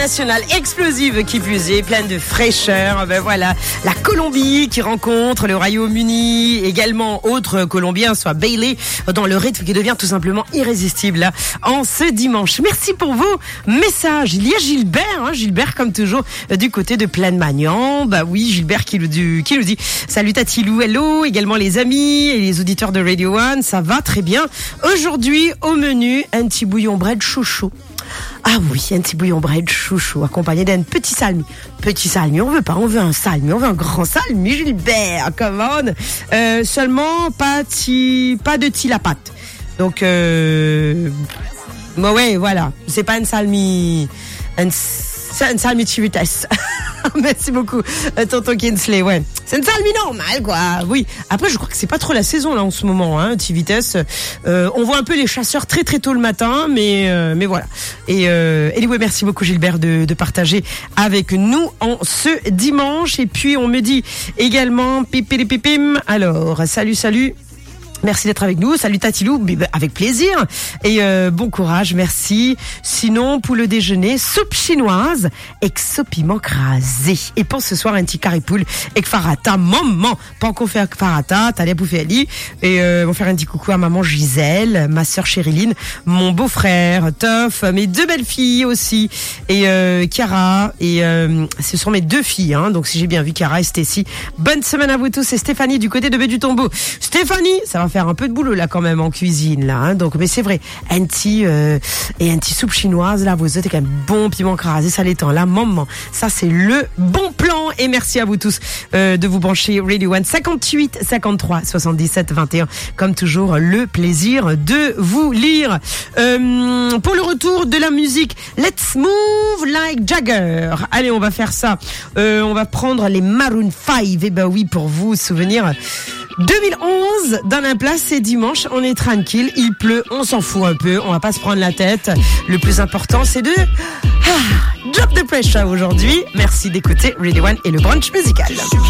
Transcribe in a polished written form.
internationale explosive qui plus est, pleine de fraîcheur. Ben voilà, la Colombie qui rencontre le Royaume-Uni, également autre Colombien, soit Bailey, dans le rythme qui devient tout simplement irrésistible là, en ce dimanche. Merci pour vos messages. Il y a Gilbert, Gilbert comme toujours du côté de Plaine-Magnan. Bah oui, Gilbert qui nous dit salut Tatilou, hello, également les amis et les auditeurs de Radio One, ça va très bien. Aujourd'hui au menu, un petit bouillon bread chouchou. Ah oui, un petit bouillon bread chouchou accompagné d'un petit salmi. Petit salmi, on veut pas, on veut un salmi, on veut un grand salmi, Gilbert, come on. Seulement pas de til à pâte. Donc ouais, voilà, c'est pas un salmi de vitesse. Merci beaucoup, tonton Kinsley. Ouais, c'est une salmi normale, quoi. Oui. Après, je crois que c'est pas trop la saison là en ce moment, petit vitesse. On voit un peu les chasseurs très très tôt le matin, mais voilà. Et anyway, merci beaucoup Gilbert de partager avec nous en ce dimanche. Et puis on me dit également pipim. Alors, salut. Merci d'être avec nous. Salut Tatilou, avec plaisir. Et bon courage, merci. Sinon, pour le déjeuner, soupe chinoise et piment crasé. Et pour ce soir, un petit caripoule et farata. Maman, pas encore fait farata, t'as les bouffer Ali. Et on va faire un petit coucou à maman Gisèle, ma sœur Chériline, mon beau-frère Toff, mes deux belles filles aussi. Et Chiara. Et ce sont mes deux filles, donc si j'ai bien vu, Chiara et Stécie. Bonne semaine à vous tous. C'est Stéphanie du côté de Baie du Tombeau. Stéphanie, ça va faire un peu de boulot là quand même en cuisine là, donc mais c'est vrai, un petit soupe chinoise là, vous êtes quand même bon piment crasé, ça l'étend là, maman, ça c'est le bon plan. Et merci à vous tous de vous brancher Radio One 58 53 77 21, comme toujours le plaisir de vous lire. Pour le retour de la musique, let's move like Jagger. Allez, on va faire ça, on va prendre les Maroon 5, et ben oui, pour vous souvenir 2011, dans la place, c'est dimanche, on est tranquille, il pleut, on s'en fout un peu, on va pas se prendre la tête. Le plus important, c'est de drop the pressure aujourd'hui. Merci d'écouter Radio One et le brunch musical.